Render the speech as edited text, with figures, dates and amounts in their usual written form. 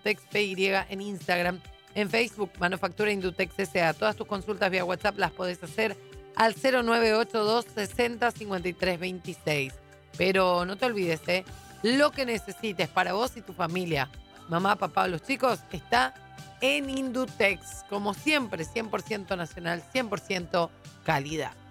Indutex PY en Instagram. En Facebook, Manufactura Indutex S.A. Todas tus consultas vía WhatsApp las podés hacer al 0982 60 53 26. Pero no te olvides, lo que necesites para vos y tu familia, mamá, papá, los chicos, está en Indutex. Como siempre, 100% nacional, 100% calidad.